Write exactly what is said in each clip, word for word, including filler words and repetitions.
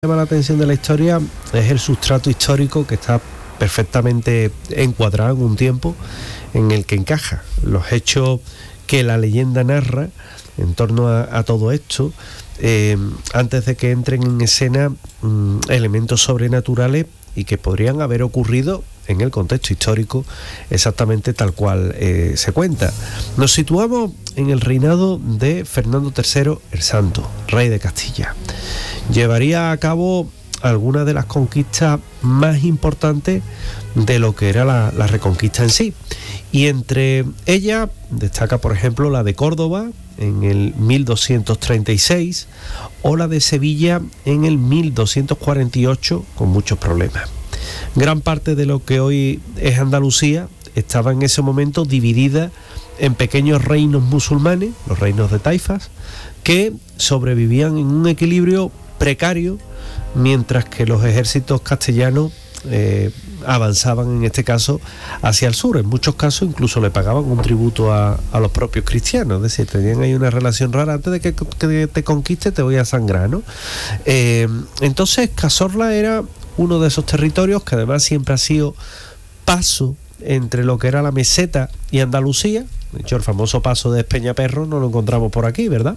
llama la atención de la historia es el sustrato histórico que está perfectamente encuadrado en un tiempo en el que encaja los hechos que la leyenda narra en torno a, a todo esto, eh, antes de que entren en escena um, elementos sobrenaturales y que podrían haber ocurrido en el contexto histórico exactamente tal cual eh, se cuenta. Nos situamos en el reinado de Fernando tercero el Santo, rey de Castilla. Llevaría a cabo algunas de las conquistas más importantes de lo que era la, la reconquista en sí. Y entre ellas destaca, por ejemplo, la de Córdoba en el mil doscientos treinta y seis o la de Sevilla en el mil doscientos cuarenta y ocho, con muchos problemas. Gran parte de lo que hoy es Andalucía estaba en ese momento dividida en pequeños reinos musulmanes, los reinos de taifas, que sobrevivían en un equilibrio precario, mientras que los ejércitos castellanos eh, avanzaban en este caso hacia el sur. En muchos casos incluso le pagaban un tributo a, a los propios cristianos, es decir, tenían ahí una relación rara: antes de que, que te conquiste te voy a sangrar, ¿no? Eh, entonces Cazorla era uno de esos territorios que además siempre ha sido paso entre lo que era la meseta y Andalucía. De hecho, el famoso paso de Peñaperro no lo encontramos por aquí, ¿verdad?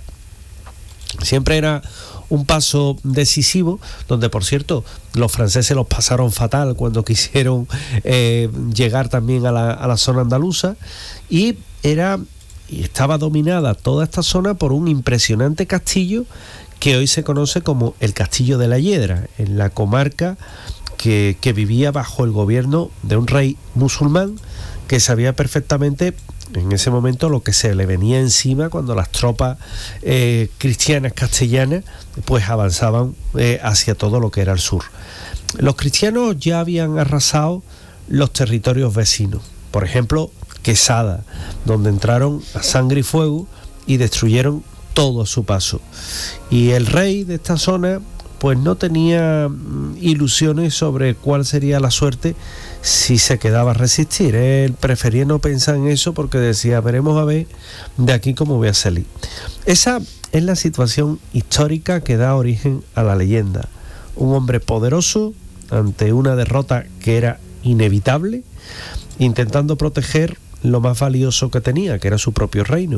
Siempre era un paso decisivo, donde, por cierto, los franceses los pasaron fatal cuando quisieron eh, llegar también a la, a la zona andaluza, y era y estaba dominada toda esta zona por un impresionante castillo que hoy se conoce como el Castillo de la Hiedra, en la comarca que, que vivía bajo el gobierno de un rey musulmán que sabía perfectamente en ese momento lo que se le venía encima cuando las tropas eh, cristianas castellanas pues avanzaban eh, hacia todo lo que era el sur. Los cristianos ya habían arrasado los territorios vecinos, por ejemplo Quesada, donde entraron a sangre y fuego y destruyeron todo a su paso. Y el rey de esta zona pues no tenía ilusiones sobre cuál sería la suerte si se quedaba a resistir. Él prefería no pensar en eso porque decía: veremos a ver de aquí cómo voy a salir. Esa es la situación histórica que da origen a la leyenda. Un hombre poderoso ante una derrota que era inevitable, intentando proteger lo más valioso que tenía, que era su propio reino.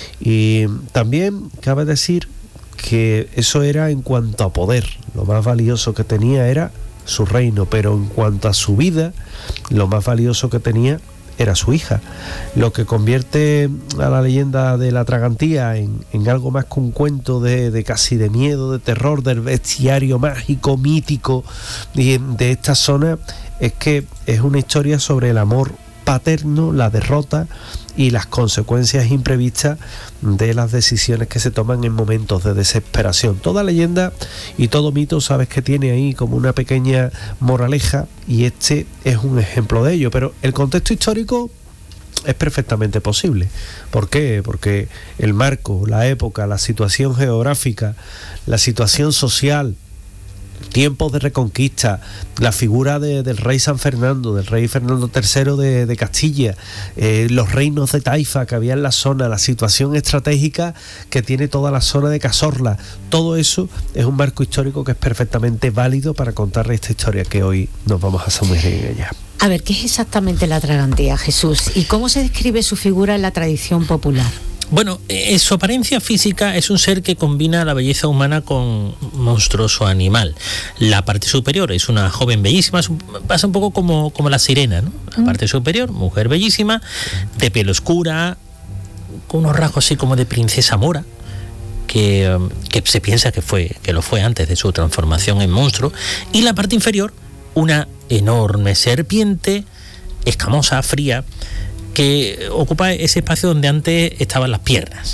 Y también cabe decir que eso era en cuanto a poder. Lo más valioso que tenía era su reino, pero en cuanto a su vida, lo más valioso que tenía era su hija, lo que convierte a la leyenda de la Tragantía en, en algo más que un cuento de, de casi de miedo, de terror, del bestiario mágico, mítico de, de esta zona. Es que es una historia sobre el amor paterno, la derrota y las consecuencias imprevistas de las decisiones que se toman en momentos de desesperación. Toda leyenda y todo mito, sabes que tiene ahí como una pequeña moraleja, y este es un ejemplo de ello. Pero el contexto histórico es perfectamente posible. ¿Por qué? Porque el marco, la época, la situación geográfica, la situación social, tiempos de reconquista, la figura de, del rey San Fernando, del rey Fernando tercero de, de Castilla, eh, los reinos de taifa que había en la zona, la situación estratégica que tiene toda la zona de Cazorla, todo eso es un marco histórico que es perfectamente válido para contarle esta historia que hoy nos vamos a sumergir en ella. A ver, ¿qué es exactamente la Tragantía, Jesús? ¿Y cómo se describe su figura en la tradición popular? Bueno, en su apariencia física es un ser que combina la belleza humana con monstruoso animal. La parte superior es una joven bellísima, pasa un poco como, como la sirena, ¿no? La parte superior, mujer bellísima, de piel oscura, con unos rasgos así como de princesa mora, que, que se piensa que fue, que lo fue antes de su transformación en monstruo. Y la parte inferior, una enorme serpiente, escamosa, fría, que ocupa ese espacio donde antes estaban las piernas.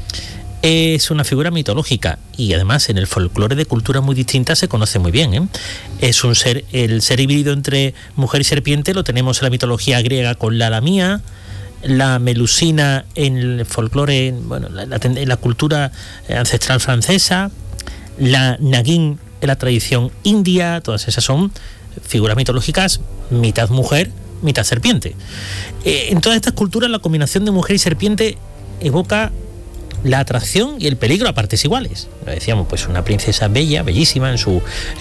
Es una figura mitológica y además en el folclore de culturas muy distintas se conoce muy bien, ¿eh? Es un ser, el ser híbrido entre mujer y serpiente lo tenemos en la mitología griega con la lamía, la melusina en el folclore, bueno, la, la, en la cultura ancestral francesa, la naguín en la tradición india. Todas esas son figuras mitológicas mitad mujer, mitad serpiente. Eh, en todas estas culturas la combinación de mujer y serpiente evoca la atracción y el peligro a partes iguales. Lo decíamos, pues una princesa bella, bellísima en su